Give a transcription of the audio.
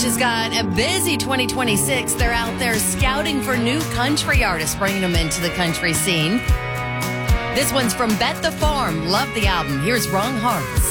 has got a busy 2026. They're out there scouting for new country artists, bringing them into the country scene. This one's from Bet the Farm. Love the album. Here's Wrong Hearts.